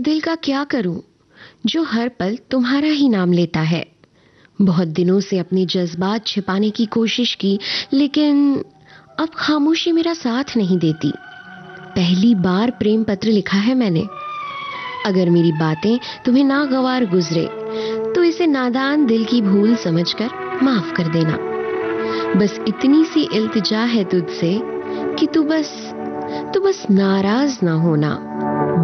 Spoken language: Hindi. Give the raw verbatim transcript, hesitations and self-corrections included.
दिल का क्या करूं जो हर पल तुम्हारा ही नाम लेता है। बहुत दिनों से अपने जज्बात छिपाने की कोशिश की, लेकिन अब खामोशी मेरा साथ नहीं देती। पहली बार प्रेम पत्र लिखा है मैंने। अगर मेरी बातें तुम्हें नागवार गुजरे तो इसे नादान दिल की भूल समझकर माफ कर देना। बस इतनी सी इल्तिजा है तुझसे कि तू बस तू बस नाराज ना होना।